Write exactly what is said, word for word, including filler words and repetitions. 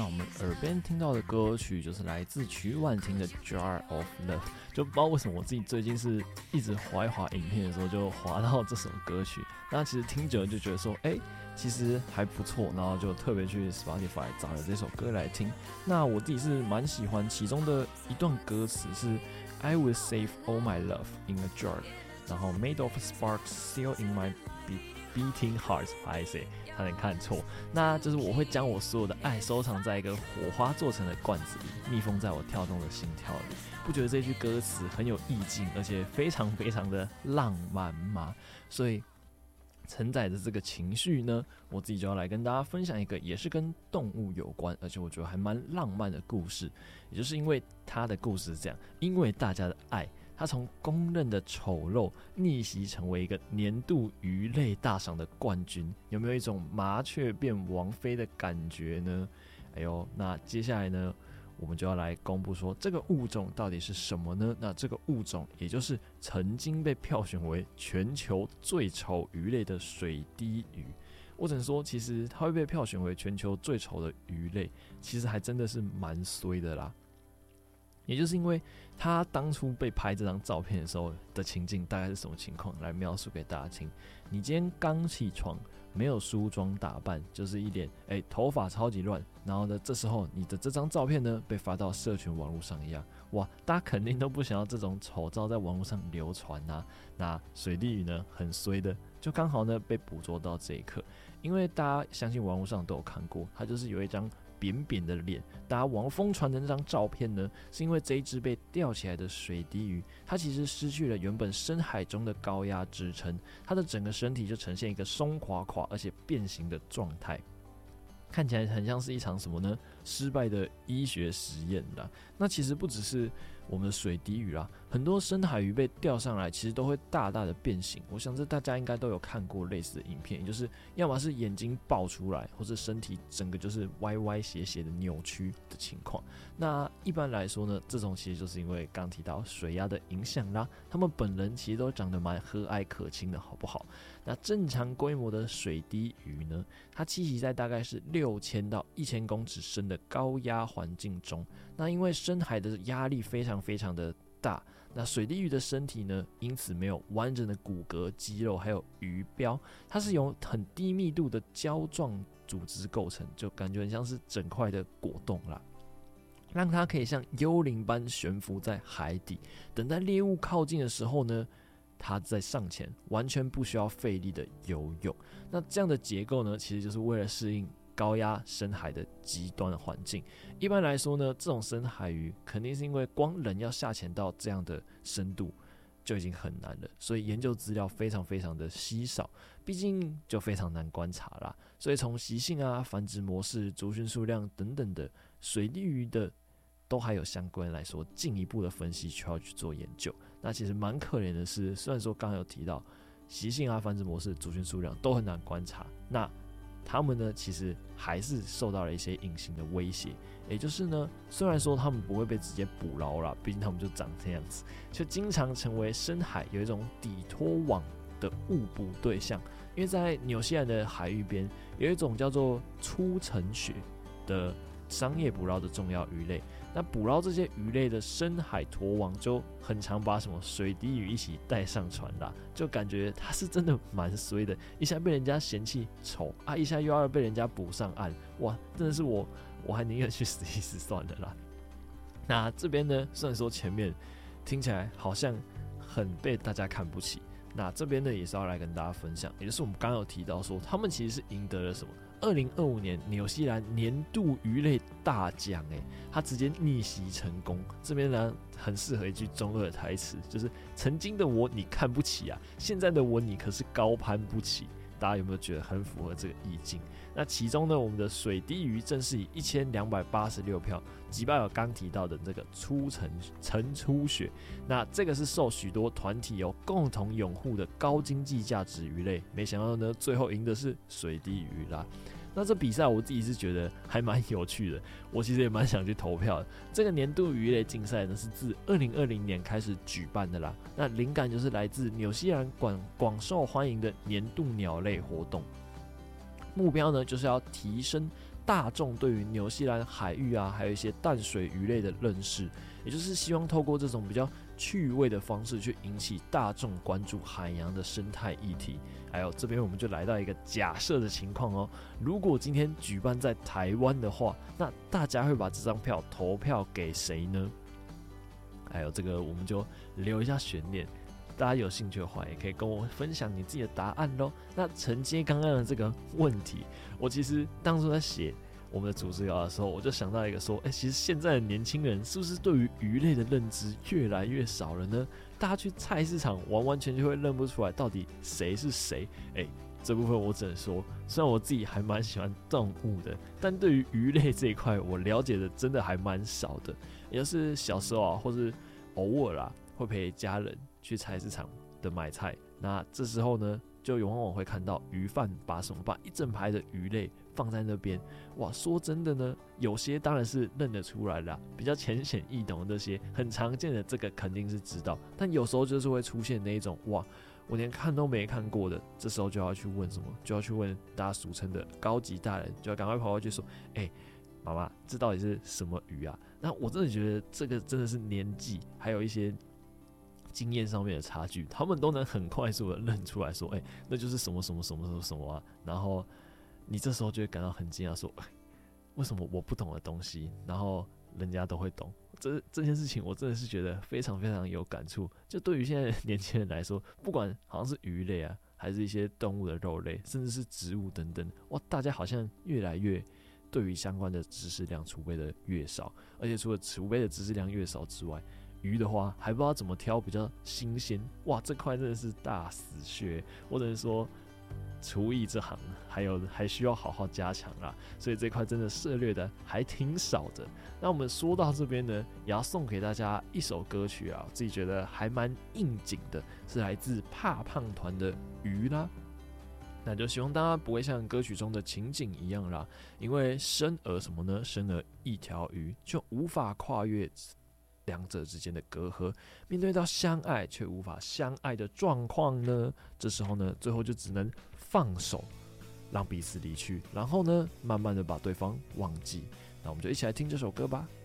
那我们耳边听到的歌曲就是来自曲婉婷的《Jar of Love》，就不知道为什么我自己最近是一直滑一滑影片的时候就滑到这首歌曲，那其实听久了就觉得说，哎、欸，其实还不错，然后就特别去 Spotify 找了这首歌来听。那我自己是蛮喜欢其中的一段歌词是 I will save all my love in a jar， 然后 made of sparks still in my beating heart， I say。差点看错，那就是我会将我所有的爱收藏在一个火花做成的罐子里，密封在我跳动的心跳里。不觉得这句歌词很有意境，而且非常非常的浪漫吗？所以承载着这个情绪呢，我自己就要来跟大家分享一个也是跟动物有关，而且我觉得还蛮浪漫的故事。也就是因为他的故事是这样，因为大家的爱，他从公认的丑陋逆袭成为一个年度鱼类大赏的冠军，有没有一种麻雀变王妃的感觉呢？哎呦，那接下来呢，我们就要来公布说这个物种到底是什么呢？那这个物种也就是曾经被票选为全球最丑鱼类的水滴鱼。我只能说，其实它会被票选为全球最丑的鱼类，其实还真的是蛮衰的啦。也就是因为他当初被拍这张照片的时候的情境大概是什么情况，来描述给大家听。你今天刚起床，没有梳妆打扮，就是一脸哎、欸、头发超级乱，然后呢这时候你的这张照片呢被发到社群网络上一样，哇，大家肯定都不想要这种丑照在网络上流传啊。那水滴鱼呢很衰的，就刚好呢被捕捉到这一刻，因为大家相信网络上都有看过，它就是有一张扁扁的脸，大家网疯传的那张照片呢，是因为这一只被吊起来的水滴鱼，它其实失去了原本深海中的高压支撑，它的整个身体就呈现一个松垮垮而且变形的状态，看起来很像是一场什么呢？失败的医学实验啦。那其实不只是我们的水滴鱼啦，很多深海鱼被钓上来，其实都会大大的变形。我想这大家应该都有看过类似的影片，也就是要么是眼睛爆出来，或是身体整个就是歪歪斜斜的扭曲的情况。那一般来说呢，这种其实就是因为刚提到水压的影响啦，他们本人其实都长得蛮和蔼可亲的，好不好？那正常规模的水滴鱼呢，它栖息在大概是六千到一千公尺深的高压环境中。那因为深海的压力非常非常的大，那水滴鱼的身体呢，因此没有完整的骨骼、肌肉，还有鱼鳔，它是由很低密度的胶状组织构成，就感觉很像是整块的果冻啦。让它可以像幽灵般悬浮在海底，等待猎物靠近的时候呢，它在上前，完全不需要费力的游泳。那这样的结构呢，其实就是为了适应高压深海的极端的环境。一般来说呢，这种深海鱼肯定是因为光人要下潜到这样的深度就已经很难了，所以研究资料非常非常的稀少，毕竟就非常难观察啦。所以从习性啊、繁殖模式、族群数量等等的水滴鱼的都还有相关来说进一步的分析需要去做研究。那其实蛮可怜的是，虽然说刚刚有提到习性啊、繁殖模式、族群数量都很难观察，那他们呢其实还是受到了一些隐形的威胁。也就是呢，虽然说他们不会被直接捕捞啦，毕竟他们就长这样子，却经常成为深海有一种底拖网的误捕对象。因为在纽西兰的海域边有一种叫做粗层鳕的商业捕捞的重要鱼类，那捕捞这些鱼类的深海拖网就很常把什么水滴鱼一起带上船啦，就感觉它是真的蛮衰的，一下被人家嫌弃丑啊，一下又要被人家捕上岸，哇，真的是我我还宁愿去死一死算了啦。那这边呢，虽然说前面听起来好像很被大家看不起，那这边呢也是要来跟大家分享，也就是我们刚刚有提到说，他们其实是赢得了什么？二零二五年纽西兰年度鱼类大奖，哎，他直接逆袭成功。这边呢很适合一句中二的台词，就是曾经的我你看不起啊，现在的我你可是高攀不起。大家有没有觉得很符合这个意境？那其中呢，我们的水滴鱼正是以一千两百八十六票击败了刚提到的这个粗层层粗鳕。那这个是受许多团体有共同拥护的高经济价值鱼类，没想到呢，最后赢的是水滴鱼啦。那这比赛我自己是觉得还蛮有趣的，我其实也蛮想去投票的。这个年度鱼类竞赛呢是自二零二零年开始举办的啦，那灵感就是来自纽西兰广广受欢迎的年度鸟类活动。目标呢就是要提升大众对于纽西兰海域啊，还有一些淡水鱼类的认识，也就是希望透过这种比较趣味的方式去引起大众关注海洋的生态议题。还有这边我们就来到一个假设的情况哦，如果今天举办在台湾的话，那大家会把这张票投票给谁呢？还有这个我们就留一下悬念，大家有兴趣的话也可以跟我分享你自己的答案咯。那承接刚刚的这个问题，我其实当初在写我们的组织稿的时候，我就想到一个说，哎、欸，其实现在的年轻人是不是对于鱼类的认知越来越少了呢？大家去菜市场完完全全会认不出来到底谁是谁。哎、欸，这部分我只能说，虽然我自己还蛮喜欢动物的，但对于鱼类这一块，我了解的真的还蛮少的。也就是小时候啊，或是偶尔啦，会陪家人去菜市场的买菜。那这时候呢，就往往会看到鱼贩把什么把一整排的鱼类放在那边。哇，说真的呢，有些当然是认得出来啦，比较浅显易懂的这些很常见的，这个肯定是知道。但有时候就是会出现那一种哇，我连看都没看过的，这时候就要去问什么，就要去问大家俗称的高级大人，就要赶快跑过去说，哎、欸，妈妈，这到底是什么鱼啊？那我真的觉得这个真的是年纪，还有一些经验上面的差距，他们都能很快速的认出来说，哎、欸，那就是什么什么什么什么什么啊。然后你这时候就会感到很惊讶，说，欸，为什么我不懂的东西，然后人家都会懂？这这件事情，我真的是觉得非常非常有感触。就对于现在的年轻人来说，不管好像是鱼类啊，还是一些动物的肉类，甚至是植物等等，哇，大家好像越来越对于相关的知识量储备的越少，而且除了储备的知识量越少之外，鱼的话还不知道怎么挑比较新鲜。哇，这块真的是大死穴，我只能说厨艺这行还有还需要好好加强啦，所以这块真的涉猎的还挺少的。那我们说到这边呢，也要送给大家一首歌曲啊，我自己觉得还蛮应景的，是来自怕胖团的《鱼》啦。那就希望大家不会像歌曲中的情景一样啦，因为生而什么呢？生而一条鱼，就无法跨越两者之间的隔阂，面对到相爱却无法相爱的状况呢，这时候呢，最后就只能放手，让彼此离去，然后呢，慢慢的把对方忘记。那我们就一起来听这首歌吧。